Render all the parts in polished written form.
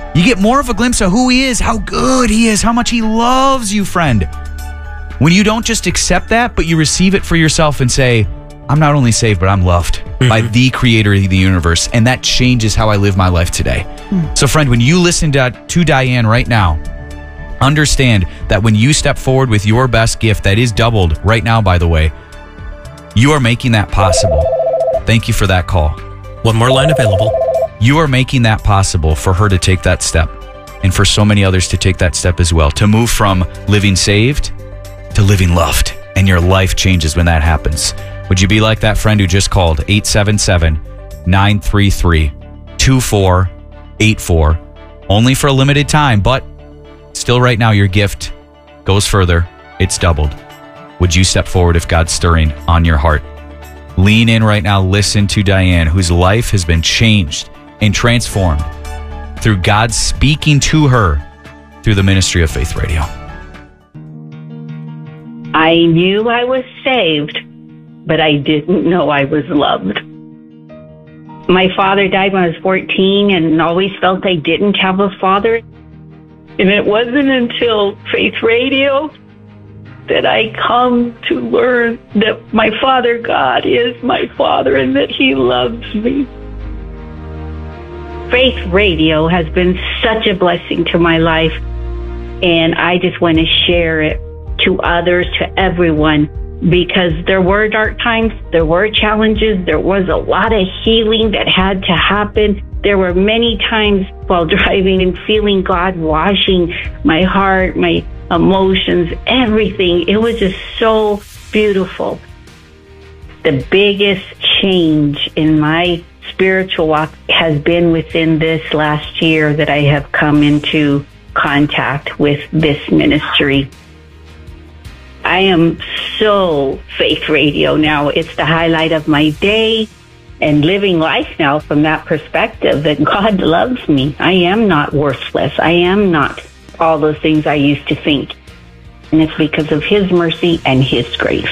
You get more of a glimpse of who he is, how good he is, how much he loves you, friend. When you don't just accept that, but you receive it for yourself and say, I'm not only saved, but I'm loved by the creator of the universe. And that changes how I live my life today. So friend, when you listen to Diane right now, understand that when you step forward with your best gift that is doubled right now, by the way, you are making that possible. Thank you for that call. One more line available. You are making that possible for her to take that step and for so many others to take that step as well, to move from living saved to living loved. And your life changes when that happens. Would you be like that friend who just called 877-933-2484? Only for a limited time, but still right now your gift goes further. It's doubled. Would you step forward if God's stirring on your heart? Lean in right now. Listen to Diane, whose life has been changed and transformed through God speaking to her through the ministry of Faith Radio. I knew I was saved, but I didn't know I was loved. My father died when I was 14 and always felt I didn't have a father. And it wasn't until Faith Radio that I come to learn that my Father God is my Father and that He loves me. Faith Radio has been such a blessing to my life, and I just want to share it to others, to everyone, because there were dark times, there were challenges, there was a lot of healing that had to happen. There were many times while driving and feeling God washing my heart, my emotions, everything. It was just so beautiful. The biggest change in my spiritual walk has been within this last year that I have come into contact with this ministry. I am so Faith Radio now. It's the highlight of my day and living life now from that perspective that God loves me. I am not worthless. I am not all those things I used to think. And it's because of His mercy and His grace.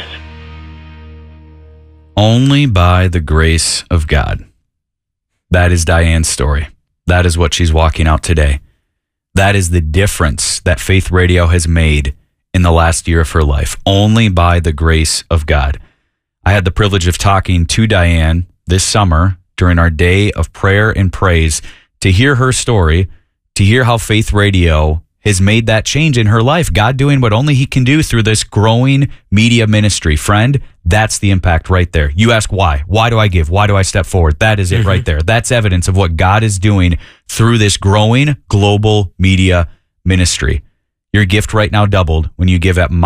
Only by the grace of God. That is Diane's story. That is what she's walking out today. That is the difference that Faith Radio has made in the last year of her life. Only by the grace of God. I had the privilege of talking to Diane this summer during our day of prayer and praise to hear her story, to hear how Faith Radio has made that change in her life. God doing what only He can do through this growing media ministry. Friend, that's the impact right there. You ask why? Why do I give? Why do I step forward? That is it right there. That's evidence of what God is doing through this growing global media ministry. Your gift right now doubled when you give at